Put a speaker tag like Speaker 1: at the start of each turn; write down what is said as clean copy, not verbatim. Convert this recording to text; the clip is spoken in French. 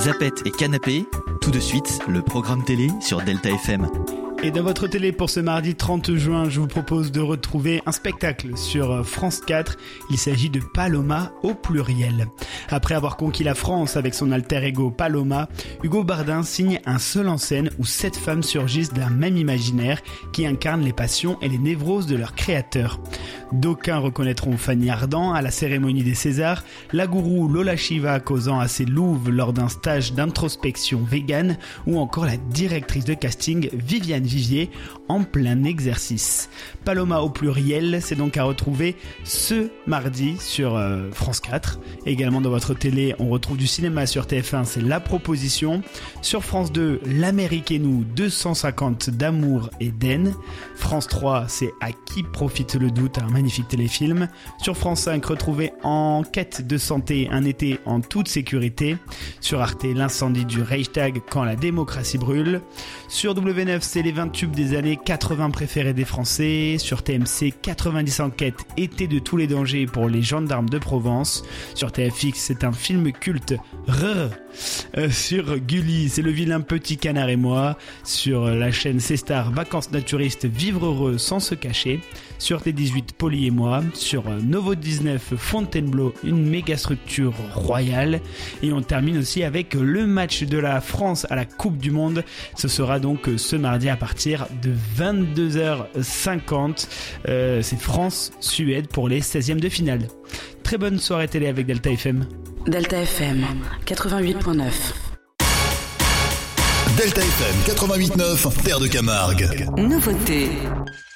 Speaker 1: Zapettes et canapé, tout de suite, le programme télé sur Delta FM.
Speaker 2: Et dans votre télé pour ce mardi 30 juin, je vous propose de retrouver un spectacle sur France 4. Il s'agit de Paloma au pluriel. Après avoir conquis la France avec son alter ego Paloma, Hugo Bardin signe un seul en scène où 7 femmes surgissent d'un même imaginaire qui incarne les passions et les névroses de leur créateur. D'aucuns reconnaîtront Fanny Ardant à la cérémonie des Césars, la gourou Lola Shiva causant à ses louves lors d'un stage d'introspection végane ou encore la directrice de casting Viviane Vivier en plein exercice. Paloma au pluriel, c'est donc à retrouver ce mardi sur France 4. Également dans votre télé, on retrouve du cinéma sur TF1, c'est La Proposition. Sur France 2, L'Amérique et nous, 250 d'amour et d'haine. France 3, c'est À qui profite le doute, un magnifique téléfilm. Sur France 5, retrouvez En quête de santé, un été en toute sécurité. Sur Arte, L'incendie du Reichstag quand la démocratie brûle. Sur W9, c'est les 20 tubes des années 80 préférés des Français. Sur TMC, 90 enquêtes, été de tous les dangers pour les gendarmes de Provence. Sur TFX, c'est un film culte. Sur Gulli, c'est Le vilain petit canard et moi. Sur la chaîne C-Star, Vacances naturistes, vivre heureux sans se cacher. Sur T18, Poli et moi. Sur Novo 19, Fontainebleau, une méga structure royale. Et on termine aussi avec le match de la France à la Coupe du Monde. Ce sera donc ce mardi à partir de 22h50. C'est France-Suède pour les 16e de finale. Très bonne soirée télé avec Delta FM.
Speaker 3: Delta FM 88.9.
Speaker 4: Delta FM 88.9, Terre de Camargue.
Speaker 3: Nouveauté.